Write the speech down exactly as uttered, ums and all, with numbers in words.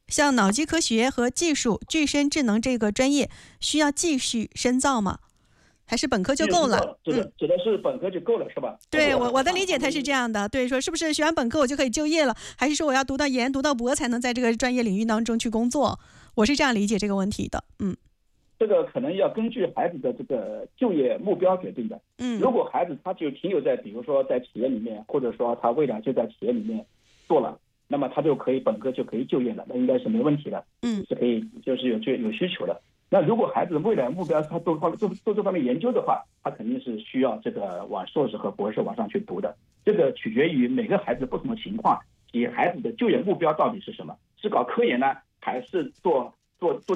像脑机科学和技术、具身智能这个专业，需要继续深造吗？还是本科就够了？ 指的、嗯、指的是本科就够了是吧？ 对，我我的理解它是这样的，对，说是不是学完本科我就可以就业了，还是说我要读到研、读到博才能在这个专业领域当中去工作？我是这样理解这个问题的，嗯。 这个可能要根据孩子的这个就业目标决定的。 嗯， 如果孩子他就停留在比如说在企业里面，或者说他未来就在企业里面做了，那么他就可以本科就可以就业了，那应该是没问题的。 嗯， 是可以就是有有需求的。那如果孩子未来目标他做方做做这方面研究的话，他肯定是需要这个往硕士和博士往上去读的。这个取决于每个孩子不同的情况，以孩子的就业目标到底是什么？是搞科研呢，还是做做做